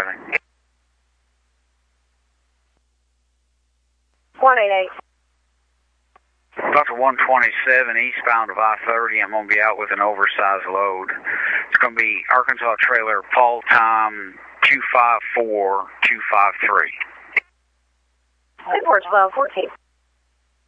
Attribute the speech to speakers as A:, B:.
A: traffic.
B: 188.
A: About to 127 eastbound of I-30. I'm going to be out with an oversized load. It's going to be Arkansas trailer, Paul time 254-253.
B: 412, 14.